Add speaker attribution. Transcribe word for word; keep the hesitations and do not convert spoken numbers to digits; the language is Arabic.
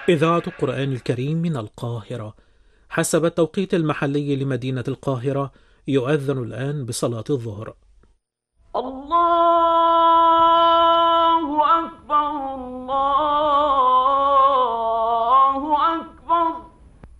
Speaker 1: إذاعة القرآن الكريم من القاهرة. حسب التوقيت المحلي لمدينة القاهرة يؤذن الآن بصلاة الظهر.
Speaker 2: الله أكبر الله